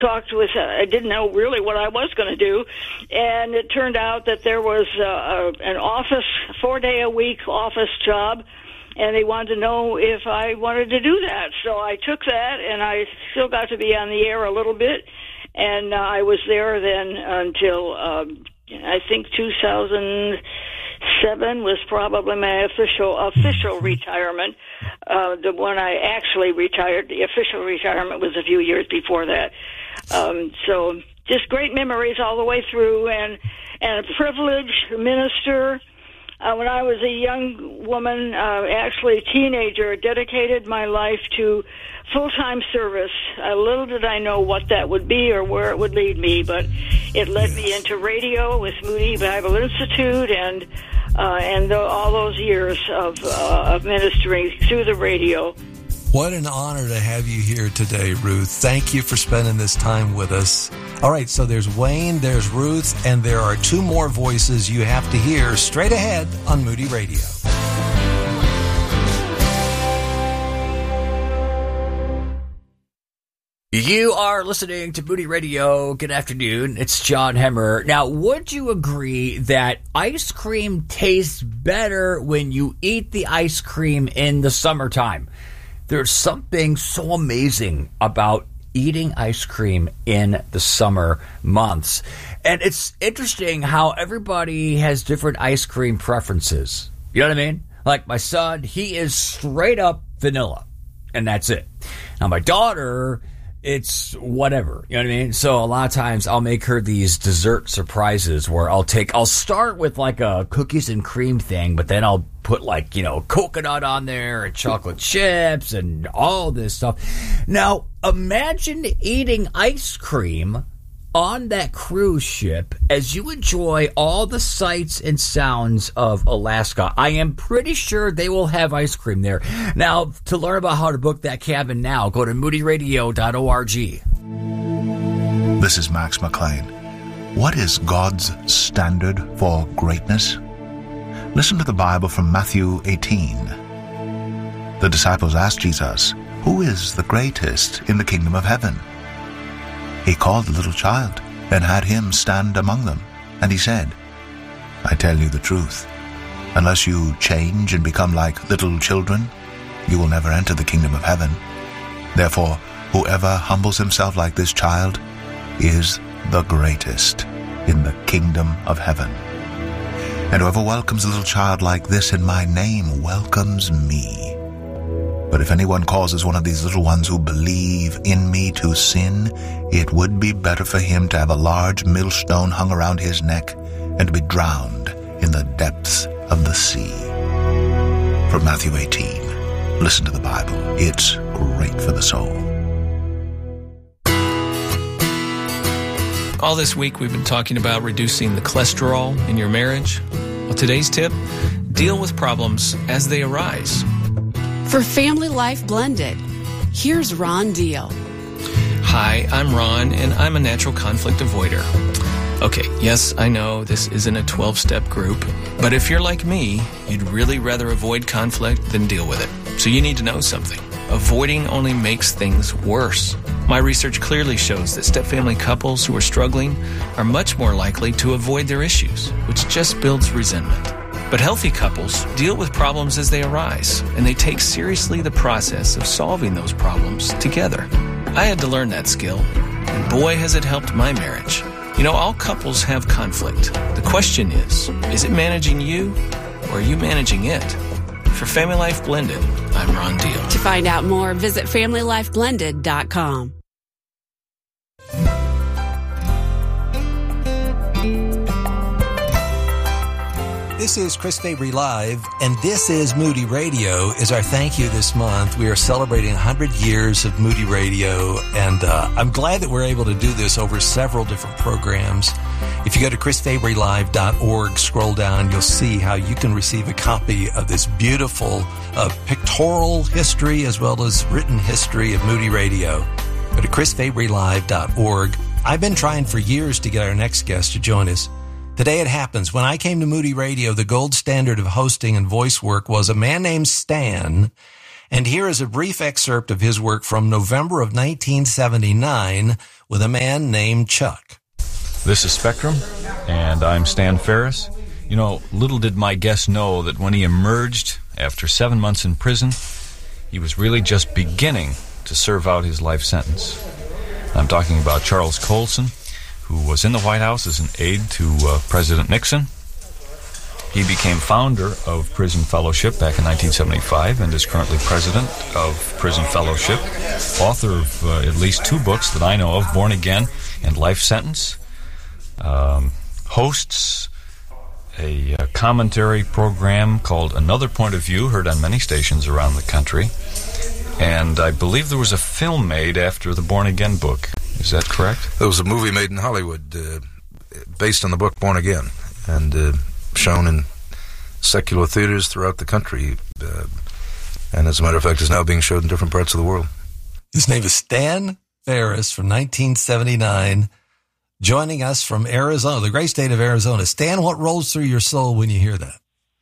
talked with, I didn't know really what I was going to do, and it turned out that there was an office, 4-day-a-week office job, and they wanted to know if I wanted to do that. So I took that, and I still got to be on the air a little bit, and I was there then until, I think 2007 was probably my official retirement. The one I actually retired, the official retirement was a few years before that. So just great memories all the way through, and a privilege to minister. When I was a young woman, actually a teenager, dedicated my life to full-time service. Little did I know what that would be or where it would lead me, but it led me into radio with Moody Bible Institute and all those years of ministering through the radio. What an honor to have you here today, Ruth. Thank you for spending this time with us. All right, so there's Wayne, there's Ruth, and there are two more voices you have to hear straight ahead on Moody Radio. You are listening to Moody Radio. Good afternoon. It's John Hemmer. Now, would you agree that ice cream tastes better when you eat the ice cream in the summertime? There's something so amazing about eating ice cream in the summer months. And it's interesting how everybody has different ice cream preferences. You know what I mean? Like my son, he is straight up vanilla, and that's it. Now, my daughter, it's whatever, you know what I mean? So a lot of times I'll make her these dessert surprises where I'll start with like a cookies and cream thing, but then I'll put like, coconut on there and chocolate chips and all this stuff. Now, imagine eating ice cream on that cruise ship as you enjoy all the sights and sounds of Alaska. I am pretty sure they will have ice cream there. Now, to learn about how to book that cabin now, go to moodyradio.org. This is Max McLean. What is God's standard for greatness? Listen to the Bible from Matthew 18. The disciples asked Jesus, "Who is the greatest in the kingdom of heaven?" He called the little child and had him stand among them. And he said, "I tell you the truth, unless you change and become like little children, you will never enter the kingdom of heaven. Therefore, whoever humbles himself like this child is the greatest in the kingdom of heaven. And whoever welcomes a little child like this in my name welcomes me. But if anyone causes one of these little ones who believe in me to sin, it would be better for him to have a large millstone hung around his neck and to be drowned in the depths of the sea." From Matthew 18. Listen to the Bible. It's great for the soul. All this week we've been talking about reducing the cholesterol in your marriage. Well, today's tip, deal with problems as they arise. For Family Life Blended, here's Ron Deal. Hi, I'm Ron, and I'm a natural conflict avoider. Okay, yes, I know this isn't a 12-step group, but if you're like me, you'd really rather avoid conflict than deal with it. So you need to know something. Avoiding only makes things worse. My research clearly shows that step-family couples who are struggling are much more likely to avoid their issues, which just builds resentment. But healthy couples deal with problems as they arise, and they take seriously the process of solving those problems together. I had to learn that skill, and boy, has it helped my marriage. All couples have conflict. The question is it managing you, or are you managing it? For Family Life Blended, I'm Ron Deal. To find out more, visit FamilyLifeBlended.com. This is Chris Fabry Live, and this is Moody Radio. Is our thank you this month. We are celebrating 100 years of Moody Radio, and I'm glad that we're able to do this over several different programs. If you go to chrisfabrylive.org, scroll down, you'll see how you can receive a copy of this beautiful pictorial history as well as written history of Moody Radio. Go to chrisfabrylive.org. I've been trying for years to get our next guest to join us. Today it happens. When I came to Moody Radio, the gold standard of hosting and voice work was a man named Stan. And here is a brief excerpt of his work from November of 1979 with a man named Chuck. This is Spectrum, and I'm Stan Ferris. You know, little did my guest know that when he emerged after 7 months in prison, he was really just beginning to serve out his life sentence. I'm talking about Charles Colson, who was in the White House as an aide to President Nixon. He became founder of Prison Fellowship back in 1975 and is currently president of Prison Fellowship, author of at least 2 books that I know of, Born Again and Life Sentence. Hosts a commentary program called Another Point of View, heard on many stations around the country. And I believe there was a film made after the Born Again book. Is that correct? There was a movie made in Hollywood based on the book Born Again and shown in secular theaters throughout the country. And as a matter of fact, is now being showed in different parts of the world. His name is Stan Ferris from 1979, joining us from Arizona, the great state of Arizona. Stan, what rolls through your soul when you hear that?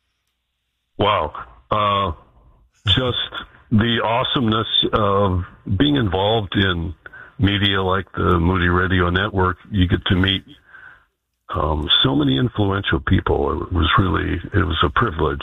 Wow. Just the awesomeness of being involved in media like the Moody Radio Network. You get to meet so many influential people. It was a privilege.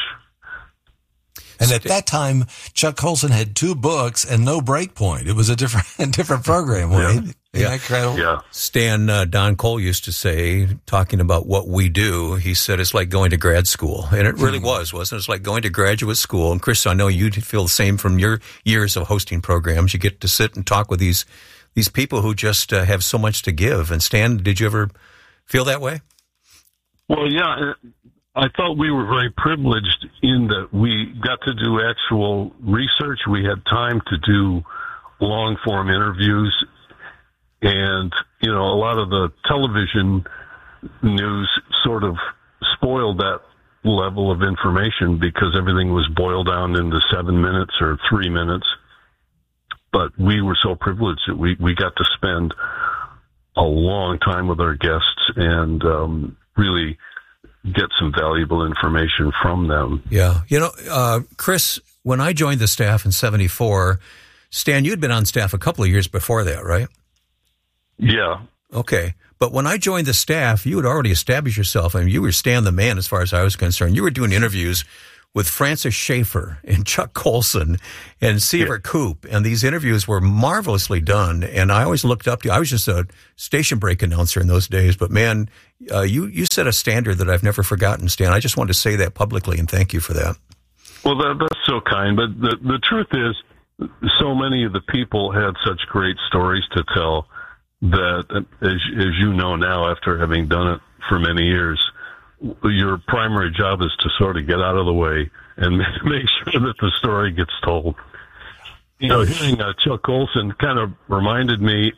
And at that time, Chuck Colson had 2 books and no Breakpoint. It was a different program, right? Yeah. Isn't that incredible? Yeah. Stan, Don Cole used to say, talking about what we do, he said it's like going to grad school. And it really was, wasn't it? It's like going to graduate school. And Chris, I know you feel the same from your years of hosting programs. You get to sit and talk with these people who just have so much to give. And Stan, did you ever feel that way? Well, yeah. I thought we were very privileged in that we got to do actual research. We had time to do long-form interviews. And, you know, a lot of the television news sort of spoiled that level of information because everything was boiled down into 7 minutes or 3 minutes. But we were so privileged that we got to spend a long time with our guests and really get some valuable information from them. Yeah. You know, Chris, when I joined the staff in 1974, Stan, you'd been on staff a couple of years before that, right? Yeah. Okay. But when I joined the staff, you had already established yourself. I mean, you were Stan the man as far as I was concerned. You were doing interviews with Francis Schaeffer and Chuck Colson and Seaver Coop. And these interviews were marvelously done. And I always looked up to you. I was just a station break announcer in those days. But, man, you set a standard that I've never forgotten, Stan. I just wanted to say that publicly, and thank you for that. Well, that's so kind. But the truth is, so many of the people had such great stories to tell that, as you know now, after having done it for many years, your primary job is to sort of get out of the way and make sure that the story gets told. You know, hearing Chuck Colson kind of reminded me,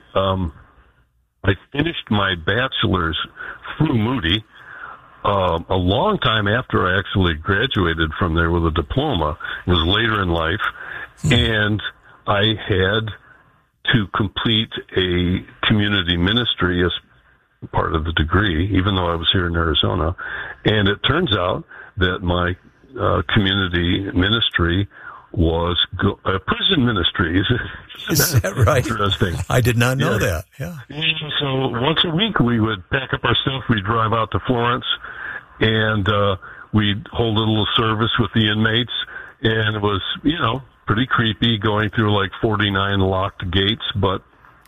I finished my bachelor's through Moody a long time after I actually graduated from there with a diploma. It was later in life, and I had to complete a community ministry as part of the degree, even though I was here in Arizona. And it turns out that my community ministry was prison ministry. Is that right? Interesting. I did not know that. Yeah. So once a week we would pack up our stuff, we'd drive out to Florence, and we'd hold a little service with the inmates. And it was, you know, pretty creepy going through like 49 locked gates, but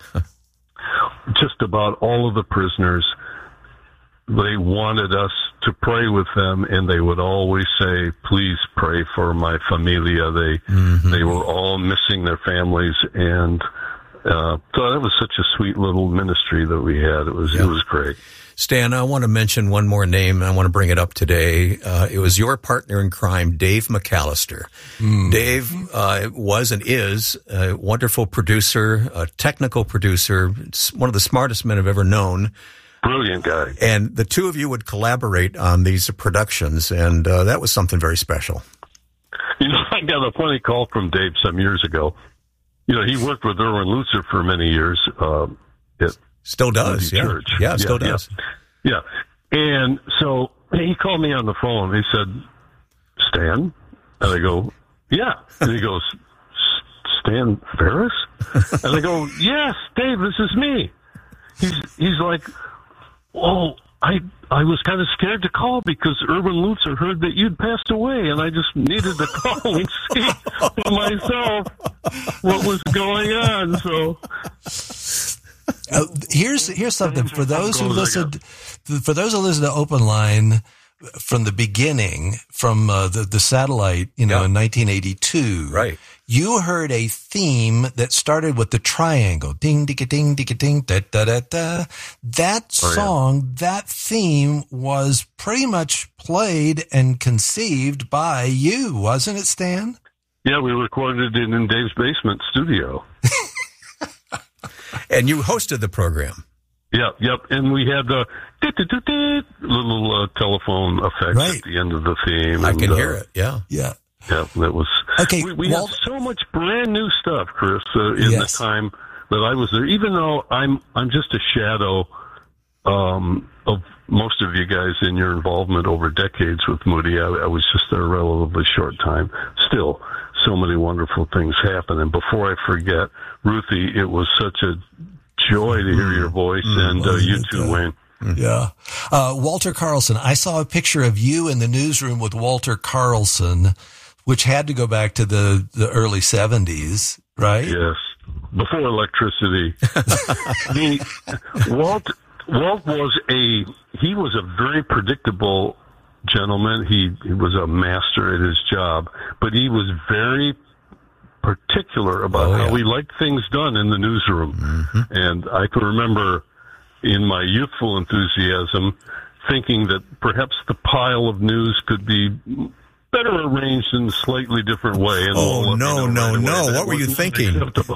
just about all of the prisoners, they wanted us to pray with them, and they would always say, please pray for my familia. They were all missing their families, and so that was such a sweet little ministry that we had. It was great. Stan, I want to mention one more name, and I want to bring it up today. It was your partner in crime, Dave McAllister. Dave was and is a wonderful producer, a technical producer, one of the smartest men I've ever known. Brilliant guy. And the two of you would collaborate on these productions, and that was something very special. You know, I got a funny call from Dave some years ago. You know, he worked with Erwin Lutzer for many years. Still does, yeah. Church. Yeah, still does. Yeah. And so he called me on the phone. He said, Stan? And I go, yeah. And he goes, Stan Ferris? And I go, yes, Dave, this is me. he's like, oh, I was kind of scared to call because Erwin Lutzer heard that you'd passed away, and I just needed to call and see for myself what was going on. So here's something for those who listened. For those who listen to Open Line from the beginning, from the satellite, in 1982, right? You heard a theme that started with the triangle, ding, ding, ding, ding, ding, da, da, da, da. That song, that theme was pretty much played and conceived by you, wasn't it, Stan? Yeah, we recorded it in Dave's basement studio. And you hosted the program. Yep. And we had the little telephone effect at the end of the theme. I can hear it, yeah. Yeah. Yeah, that was... Okay, we had so much brand new stuff, Chris, in the time that I was there. Even though I'm just a shadow of most of you guys in your involvement over decades with Moody. I was just there a relatively short time. Still, so many wonderful things happen. And before I forget, Ruthie, it was such a joy to hear your voice, and you too, Wayne. Yeah. Walter Carlson, I saw a picture of you in the newsroom with Walter Carlson, which had to go back to the early 70s, right? Yes. Before electricity. Walt was a very predictable gentleman. He was a master at his job, but he was very particular about how he liked things done in the newsroom. Mm-hmm. And I can remember in my youthful enthusiasm thinking that perhaps the pile of news could be better arranged in a slightly different way. And no. What were you thinking?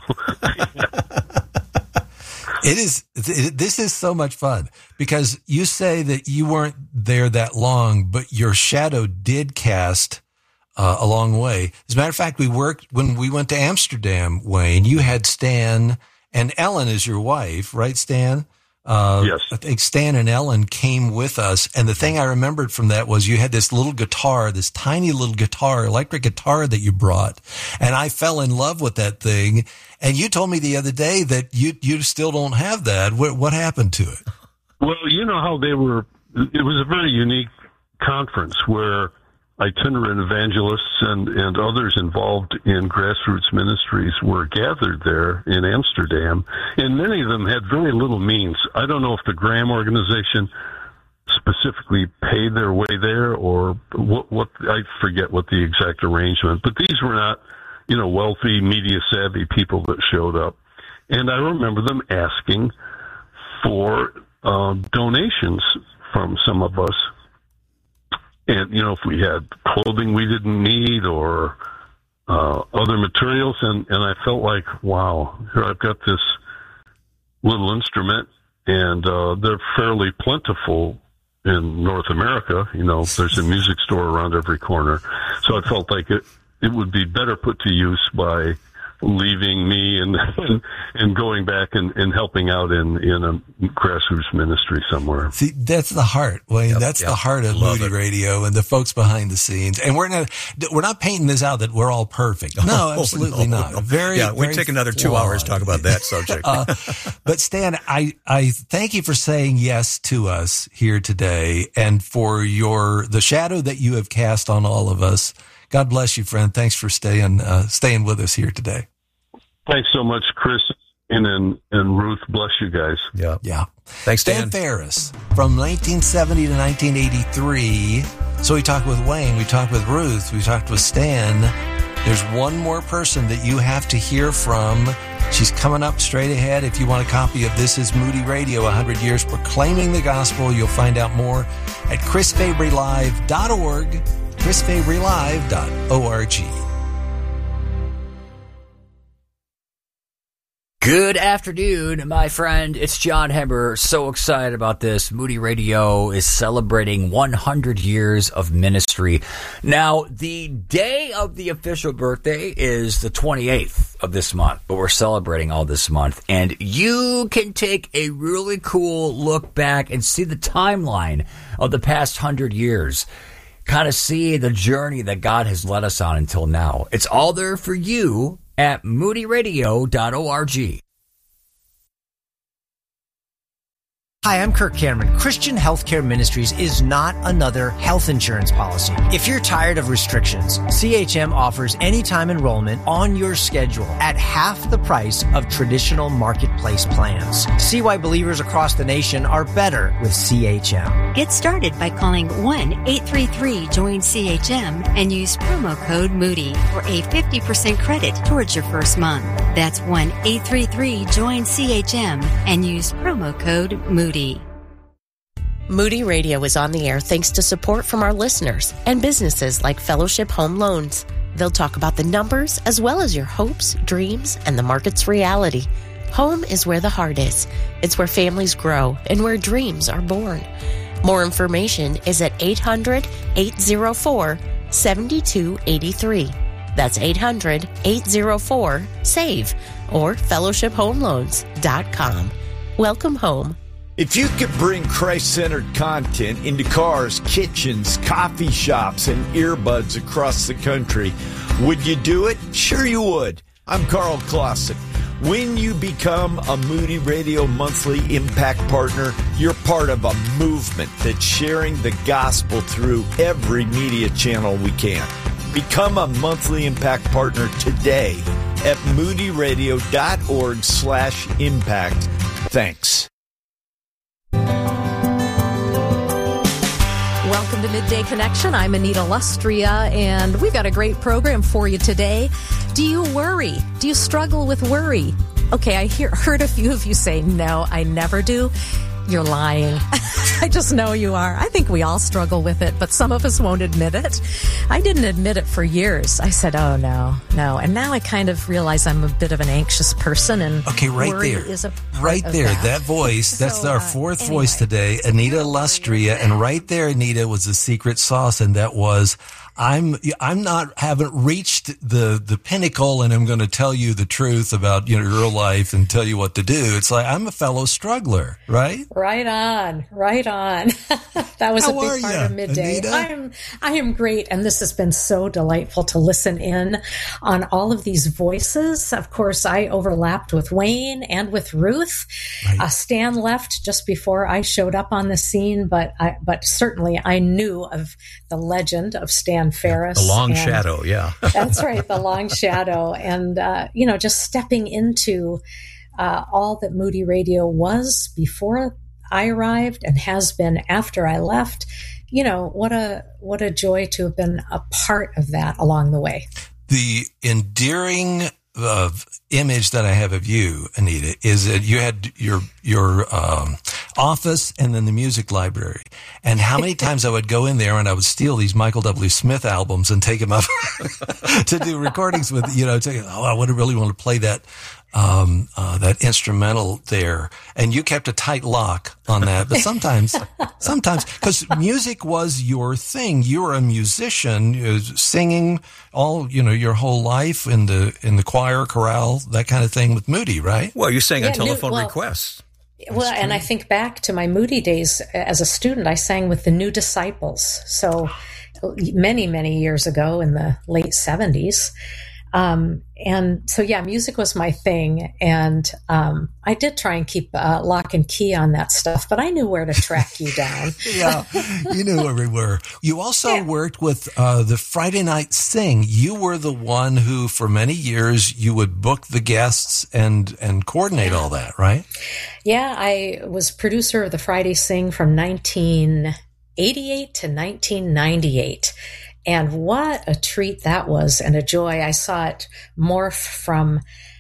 This is so much fun because you say that you weren't there that long, but your shadow did cast a long way. As a matter of fact, when we went to Amsterdam, Wayne, you had Stan and Ellen as your wife, right, Stan? Yes. I think Stan and Ellen came with us, and the thing I remembered from that was you had this little guitar, this tiny little guitar, electric guitar that you brought, and I fell in love with that thing. And you told me the other day that you still don't have that. What happened to it? Well, you know how it was a very unique conference where itinerant evangelists and others involved in grassroots ministries were gathered there in Amsterdam, and many of them had very little means. I don't know if the Graham organization specifically paid their way there or what I forget what the exact arrangement, but these were not, wealthy, media savvy people that showed up. And I remember them asking for donations from some of us. And, if we had clothing we didn't need or other materials, and I felt like, wow, here I've got this little instrument, and they're fairly plentiful in North America. There's a music store around every corner. So I felt like it would be better put to use by leaving me and going back and helping out in a grassroots ministry somewhere. See, that's the heart, Wayne. That's the heart of Moody Radio and the folks behind the scenes. And we're not painting this out that we're all perfect. No, absolutely not. No. We take another 2 hours to talk about that subject. But Stan, I thank you for saying yes to us here today and for the shadow that you have cast on all of us. God bless you, friend. Thanks for staying with us here today. Thanks so much, Chris and Ruth. Bless you guys. Yeah. Thanks, Dan. Stan Ferris, from 1970 to 1983. So we talked with Wayne, we talked with Ruth, we talked with Stan. There's one more person that you have to hear from. She's coming up straight ahead. If you want a copy of This Is Moody Radio, 100 Years Proclaiming the Gospel, you'll find out more at chrisfabrylive.org. chrisfabrylive.org. Good afternoon, my friend. It's John Hemmer. So excited about this. Moody Radio is celebrating 100 years of ministry. Now, the day of the official birthday is the 28th of this month, but we're celebrating all this month. And you can take a really cool look back and see the timeline of the past 100 years. Kind of see the journey that God has led us on until now. It's all there for you at moodyradio.org. Hi, I'm Kirk Cameron. Christian Healthcare Ministries is not another health insurance policy. If you're tired of restrictions, CHM offers anytime enrollment on your schedule at half the price of traditional marketplace plans. See why believers across the nation are better with CHM. Get started by calling 1-833-JOIN-CHM and use promo code Moody for a 50% credit towards your first month. That's 1-833-JOIN-CHM and use promo code Moody. Moody Radio is on the air thanks to support from our listeners and businesses like Fellowship Home Loans. They'll talk about the numbers as well as your hopes, dreams, and the market's reality. Home is where the heart is. It's where families grow and where dreams are born. More information is at 800-804-7283. That's 800-804-SAVE or fellowshiphomeloans.com. Welcome home. If you could bring Christ-centered content into cars, kitchens, coffee shops, and earbuds across the country, would you do it? Sure you would. I'm Carl Clausen. When you become a Moody Radio Monthly Impact Partner, you're part of a movement that's sharing the gospel through every media channel we can. Become a Monthly Impact Partner today at moodyradio.org/impact. Thanks. Welcome to Midday Connection. I'm Anita Lustria, and we've got a great program for you today. Do you worry? Do you struggle with worry? Okay, I heard a few of you say, no, I never do. You're lying. I just know you are. I think we all struggle with it, but some of us won't admit it. I didn't admit it for years. I said, oh, no. And now I kind of realize I'm a bit of an anxious person, and okay, right worry there. is a part right of there, that voice, that's our fourth anyway. voice today, Anita Lustria, and right there, Anita, was the secret sauce, and that was, haven't reached the pinnacle, and I'm going to tell you the truth about your life and tell you what to do. It's like I'm a fellow struggler, right? Right on. That was How a big part of Midday. Anita? I am great, and this has been so delightful to listen in on all of these voices. Of course, I overlapped with Wayne and with Ruth. Right. Stan left just before I showed up on the scene, but certainly I knew of the legend of Stan Ferris. The long shadow, yeah. That's right, the long shadow. And, just stepping into all that Moody Radio was before I arrived and has been after I left. What a joy to have been a part of that along the way. The endearing image that I have of you, Anita, is that you had your office and then the music library. And how many times I would go in there and I would steal these Michael W. Smith albums and take them up to do recordings with, I would really want to play that instrumental there. And you kept a tight lock on that. But sometimes, because music was your thing. You were a musician, singing all, your whole life in the choir, chorale, that kind of thing with Moody, right? Well, you sang on telephone requests. Well, and I think back to my Moody days as a student, I sang with the New Disciples. So many, many years ago in the late 70s. And so, music was my thing. And I did try and keep lock and key on that stuff, but I knew where to track you down. Yeah, you knew where we were. You also worked with the Friday Night Sing. You were the one who, for many years, you would book the guests and coordinate all that, right? Yeah, I was producer of the Friday Sing from 1988 to 1998. And what a treat that was, and a joy. I saw it morph from,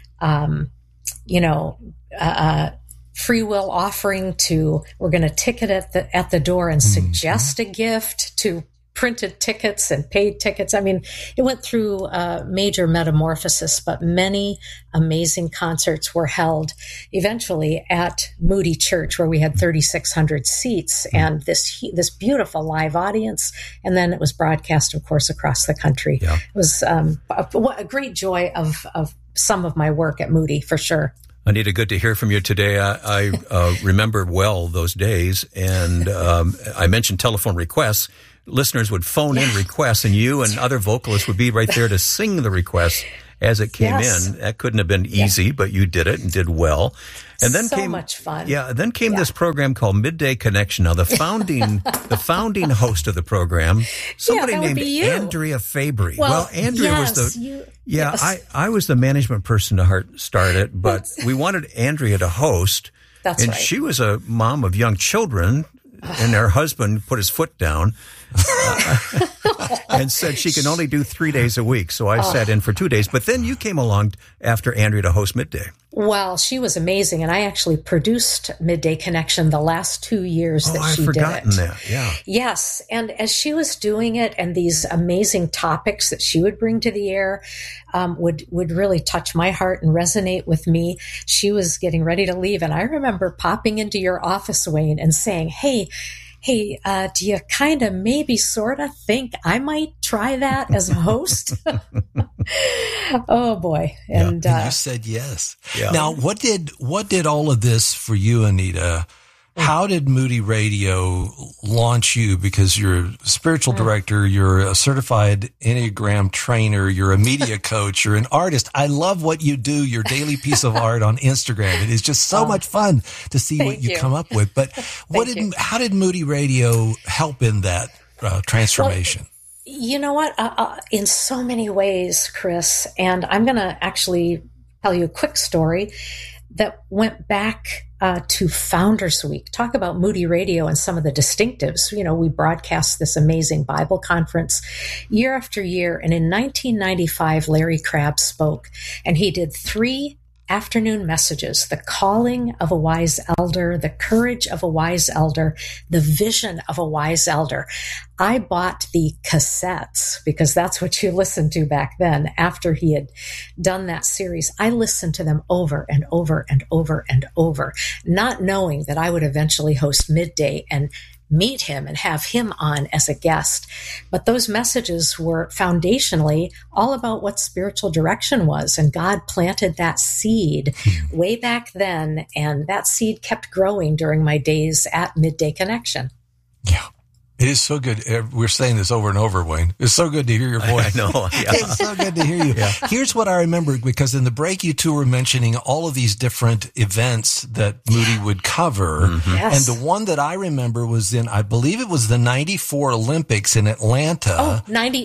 free will offering to we're going to ticket at the door and suggest a gift to printed tickets and paid tickets. I mean, it went through a major metamorphosis, but many amazing concerts were held eventually at Moody Church, where we had 3,600 seats and this beautiful live audience. And then it was broadcast, of course, across the country. Yeah. It was a great joy of some of my work at Moody, for sure. Anita, good to hear from you today. I remember well those days, and I mentioned telephone requests. Listeners would phone in requests, and you and other vocalists would be right there to sing the requests as it came Yes. in. That couldn't have been easy, but you did it and did well. And then so came much fun. Yeah, then came this program called Midday Connection. Now, the founding host of the program, somebody that would named be you. Andrea Fabry. Well, Andrea was I was the management person to start it, but we wanted Andrea to host. That's and right. she was a mom of young children, and her husband put his foot down and said she can only do 3 days a week. So I sat in for 2 days. But then you came along after Andrea to host Midday. Well, she was amazing, and I actually produced Midday Connection the last 2 years that she I've did it. forgotten that. Yeah. Yes, and as she was doing it, and these amazing topics that she would bring to the air would really touch my heart and resonate with me. She was getting ready to leave, and I remember popping into your office, Wayne, and saying, "Hey, do you kind of maybe sort of think I might try that as a host?" Oh boy! And you said yes. Yeah. Now, what did all of this for you, Anita? How did Moody Radio launch you? Because you're a spiritual director, you're a certified Enneagram trainer, you're a media coach, you're an artist. I love what you do, your daily piece of art on Instagram. It is just so much fun to see what you come up with. But how did Moody Radio help in that transformation? Well, you know what? In so many ways, Chris, and I'm going to actually tell you a quick story that went back to Founders Week. Talk about Moody Radio and some of the distinctives. You know, we broadcast this amazing Bible conference year after year. And in 1995, Larry Crabb spoke, and he did 3 afternoon messages: the calling of a wise elder, the courage of a wise elder, the vision of a wise elder. I bought the cassettes because that's what you listened to back then. After he had done that series, I listened to them over and over and over and over, not knowing that I would eventually host Midday and meet him and have him on as a guest. But those messages were foundationally all about what spiritual direction was. And God planted that seed way back then. And that seed kept growing during my days at Midday Connection. Yeah. It is so good. We're saying this over and over, Wayne. It's so good to hear your voice. I know. Yeah. It's so good to hear you. Yeah. Here's what I remember, because in the break, you two were mentioning all of these different events that Moody would cover. Mm-hmm. Yes. And the one that I remember was in, I believe it was the 94 Olympics in Atlanta. Oh,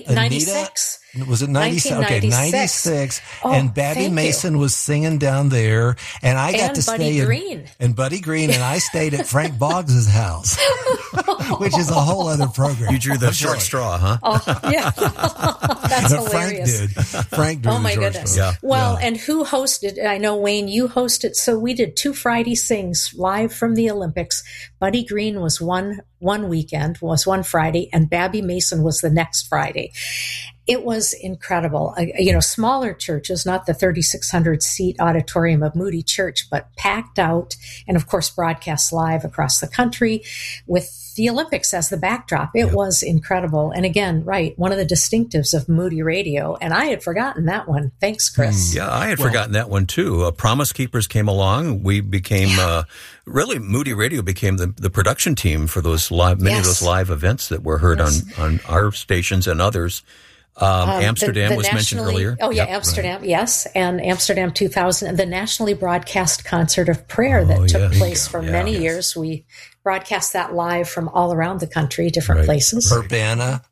96. Was it 96? Okay, 96. Oh, and Babby Mason was singing down there. And I got to Buddy stay Green. And Buddy Green. And I stayed at Frank Boggs' house, which is a whole other program. You drew the short straw, huh? Oh, yeah. That's hilarious. Frank drew Oh, my the short goodness. straw. Yeah. Well, and who hosted? I know, Wayne, you hosted. So we did 2 Friday Sings live from the Olympics. Buddy Green was one weekend, was one Friday, and Babby Mason was the next Friday. It was incredible. Smaller churches, not the 3,600 seat auditorium of Moody Church, but packed out, and of course broadcast live across the country with the Olympics as the backdrop. It was incredible. And again, right, one of the distinctives of Moody Radio. And I had forgotten that one. Thanks, Chris. Yeah, I had forgotten that one too. Promise Keepers came along. We became, really, Moody Radio became the production team for those many of those live events that were heard on our stations and others. Amsterdam was mentioned earlier. Oh, yeah, Amsterdam, yes. And Amsterdam 2000, the nationally broadcast concert of prayer that took place for many years. We broadcast that live from all around the country, different places. Urbana.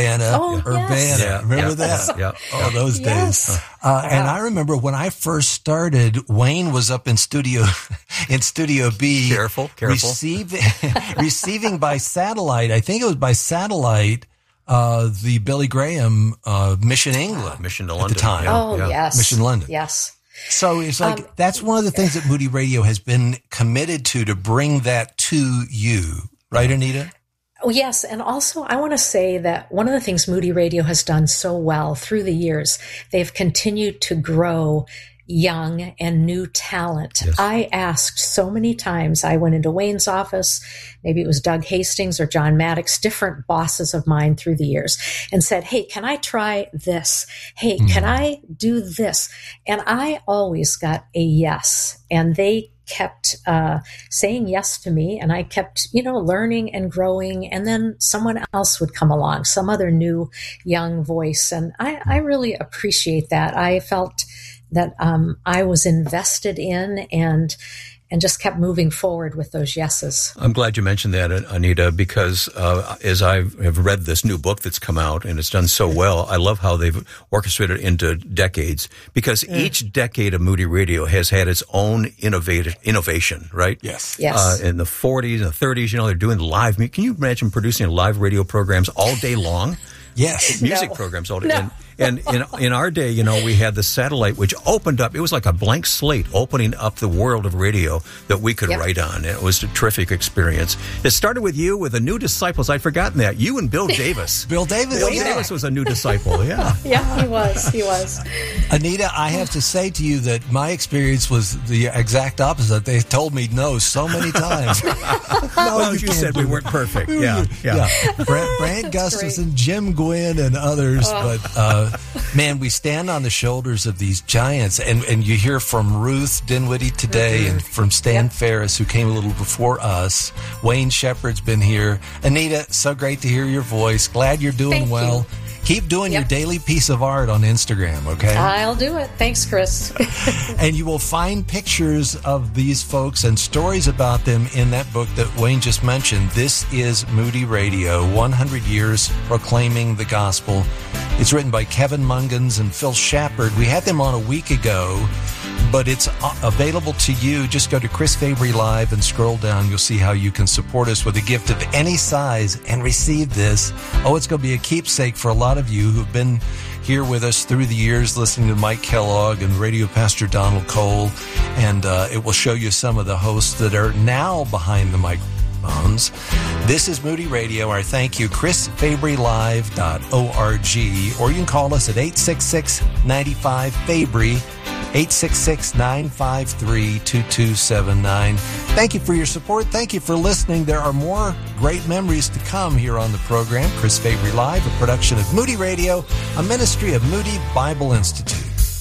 Yes. Yeah, remember that? Yeah. Oh, those days. And I remember when I first started, Wayne was up in Studio B. Careful. Receiving by satellite. I think it was by satellite. The Billy Graham Mission England, Mission to London at the time. Oh, yes. Mission London. Yes. So it's like that's one of the things that Moody Radio has been committed to bring that to you, right, Anita? Oh, yes. And also, I want to say that one of the things Moody Radio has done so well through the years, they've continued to grow young and new talent. Yes. I asked so many times. I went into Wayne's office, maybe it was Doug Hastings or John Maddox, different bosses of mine through the years, and said, hey, can I try this? Hey, can I do this? And I always got a yes. And they kept saying yes to me, and I kept, learning and growing. And then someone else would come along, some other new young voice. And I really appreciate that. I felt that I was invested in and just kept moving forward with those yeses. I'm glad you mentioned that, Anita, because as I have read this new book that's come out and it's done so well, I love how they've orchestrated it into decades, because each decade of Moody Radio has had its own innovation, right? Yes. In the 40s and the 30s, they're doing live. Can you imagine producing live radio programs all day long? Yes. Music programs all day. No. And in our day, we had the satellite, which opened up. It was like a blank slate opening up the world of radio that we could write on. It was a terrific experience. It started with you, with the new disciples. I'd forgotten that. You and Bill Davis. Bill Davis was a new disciple, yeah. Yeah, he was. Anita, I have to say to you that my experience was the exact opposite. They told me no so many times. No, you said we weren't perfect. Yeah. Brant Gustafson, Jim Gwynn, and others, but... man, we stand on the shoulders of these giants, and you hear from Ruth Dinwiddie today and from Stan Ferris, who came a little before us. Wayne Shepherd's been here. Anita, so great to hear your voice. Glad you're doing well. Keep doing your daily piece of art on Instagram, okay? I'll do it. Thanks, Chris. And you will find pictures of these folks and stories about them in that book that Wayne just mentioned. This is Moody Radio, 100 Years Proclaiming the Gospel. It's written by Kevin Mungans and Phil Shepard. We had them on a week ago, but it's available to you. Just go to Chris Fabry Live and scroll down. You'll see how you can support us with a gift of any size and receive this. Oh, it's going to be a keepsake for a lot of you who've been here with us through the years listening to Mike Kellogg and Radio Pastor Donald Cole. And it will show you some of the hosts that are now behind the microphones. This is Moody Radio. Our thank you, chrisfabrylive.org, or you can call us at 866-95-FABRY, 866-953-2279. Thank you for your support. Thank you for listening. There are more great memories to come here on the program. Chris Fabry Live, a production of Moody Radio, a ministry of Moody Bible Institute.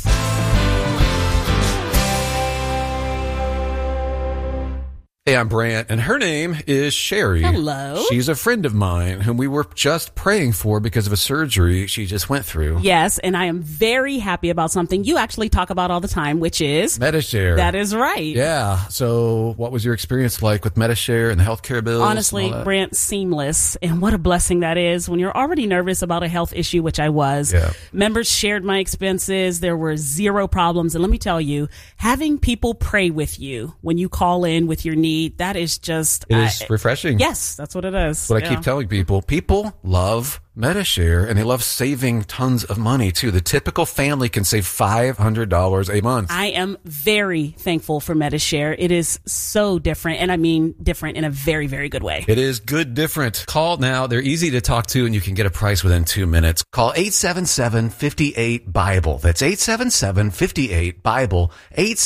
Hey, I'm Brant, and her name is Sherry. Hello. She's a friend of mine whom we were just praying for because of a surgery she just went through. Yes, and I am very happy about something you actually talk about all the time, which is... Medi-Share. That is right. Yeah. So what was your experience like with Medi-Share and the healthcare bills? Honestly, Brant, seamless. And what a blessing that is when you're already nervous about a health issue, which I was. Yeah. Members shared my expenses. There were zero problems. And let me tell you, having people pray with you when you call in with your needs, that is just... It is refreshing. Yes, that's what it is. But I keep telling people love Medi-Share, and they love saving tons of money, too. The typical family can save $500 a month. I am very thankful for Medi-Share. It is so different, and I mean different in a very, very good way. It is good different. Call now. They're easy to talk to, and you can get a price within 2 minutes. Call 877-58-BIBLE. That's 877-58-BIBLE.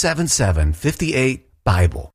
877-58-BIBLE.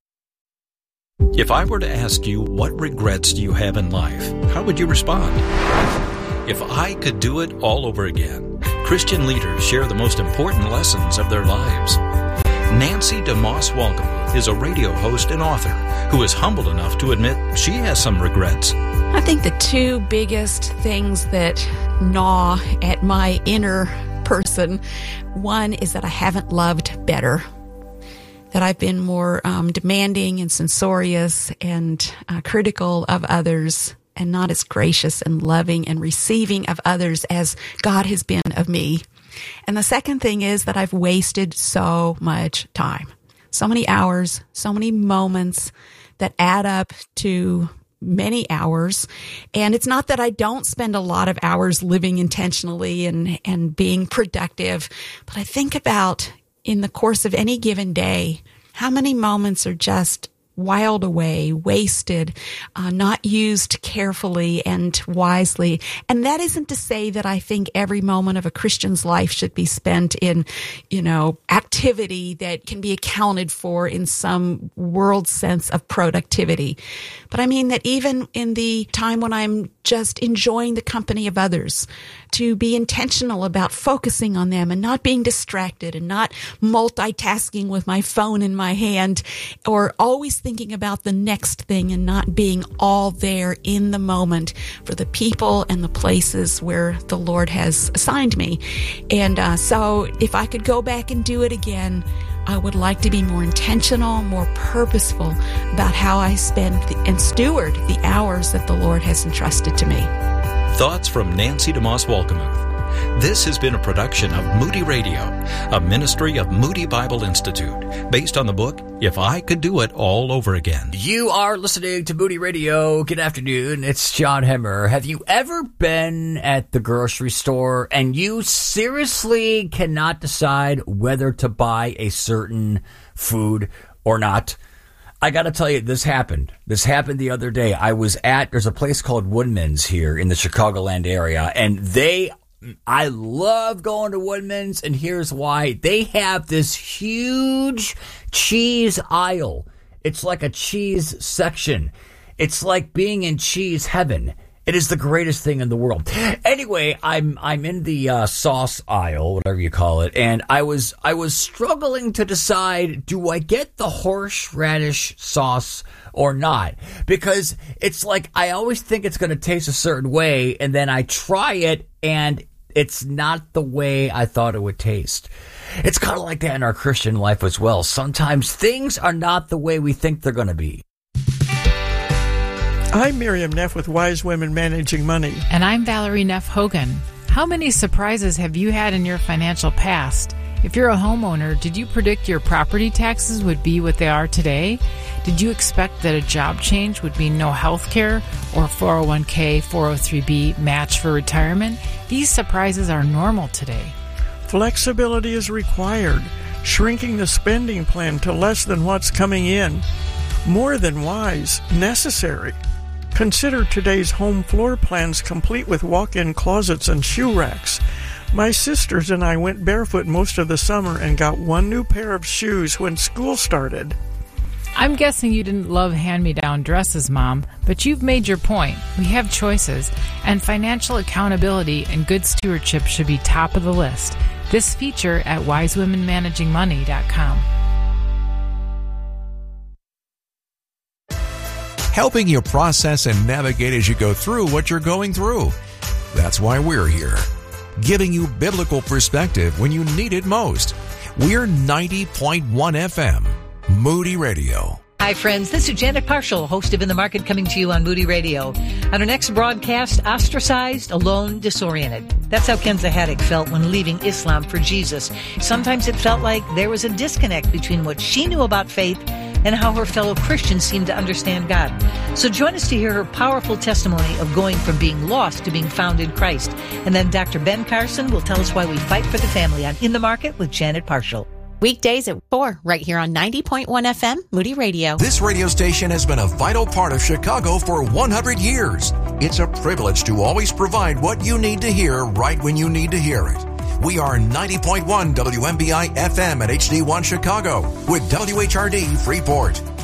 If I were to ask you, what regrets do you have in life? How would you respond? If I could do it all over again, Christian leaders share the most important lessons of their lives. Nancy DeMoss Wolgemuth is a radio host and author who is humble enough to admit she has some regrets. I think the two biggest things that gnaw at my inner person, one is that I haven't loved better. That I've been more demanding and censorious and critical of others, and not as gracious and loving and receiving of others as God has been of me. And the second thing is that I've wasted so much time, so many hours, so many moments that add up to many hours. And it's not that I don't spend a lot of hours living intentionally and being productive, but I think about in the course of any given day, how many moments are just wiled away, wasted, not used carefully and wisely. And that isn't to say that I think every moment of a Christian's life should be spent in, activity that can be accounted for in some world sense of productivity. But I mean that even in the time when I'm just enjoying the company of others, to be intentional about focusing on them and not being distracted and not multitasking with my phone in my hand, or always thinking about the next thing and not being all there in the moment for the people and the places where the Lord has assigned me. And so if I could go back and do it again, I would like to be more intentional, more purposeful about how I spend and steward the hours that the Lord has entrusted to me. Thoughts from Nancy DeMoss Wolkemuth. This has been a production of Moody Radio, a ministry of Moody Bible Institute, based on the book, If I Could Do It All Over Again. You are listening to Moody Radio. Good afternoon. It's John Hemmer. Have you ever been at the grocery store and you seriously cannot decide whether to buy a certain food or not? I got to tell you, this happened. This happened the other day. There's a place called Woodman's here in the Chicagoland area, and I love going to Woodman's, and here's why. They have this huge cheese aisle. It's like a cheese section. It's like being in cheese heaven. It is the greatest thing in the world. Anyway, I'm in the sauce aisle, whatever you call it, and I was struggling to decide, do I get the horseradish sauce or not? Because it's like I always think it's going to taste a certain way, and then I try it, and it's not the way I thought it would taste. It's kind of like that in our Christian life as well. Sometimes things are not the way we think they're going to be. I'm Miriam Neff with Wise Women Managing Money. And I'm Valerie Neff Hogan. How many surprises have you had in your financial past? If you're a homeowner, did you predict your property taxes would be what they are today? Did you expect that a job change would mean no health care or 401k, 403b match for retirement? These surprises are normal today. Flexibility is required, shrinking the spending plan to less than what's coming in. More than wise, necessary. Consider today's home floor plans complete with walk-in closets and shoe racks. My sisters and I went barefoot most of the summer and got one new pair of shoes when school started. I'm guessing you didn't love hand-me-down dresses, Mom, but you've made your point. We have choices, and financial accountability and good stewardship should be top of the list. This feature at wisewomenmanagingmoney.com. Helping you process and navigate as you go through what you're going through. That's why we're here, giving you biblical perspective when you need it most. We're 90.1 FM, Moody Radio. Hi, friends. This is Janet Parshall, host of In the Market, coming to you on Moody Radio. On our next broadcast, ostracized, alone, disoriented. That's how Kenza Haddock felt when leaving Islam for Jesus. Sometimes it felt like there was a disconnect between what she knew about faith and how her fellow Christians seemed to understand God. So join us to hear her powerful testimony of going from being lost to being found in Christ. And then Dr. Ben Carson will tell us why we fight for the family on In the Market with Janet Parshall. Weekdays at 4, right here on 90.1 FM, Moody Radio. This radio station has been a vital part of Chicago for 100 years. It's a privilege to always provide what you need to hear right when you need to hear it. We are 90.1 WMBI FM at HD1 Chicago with WHRD Freeport.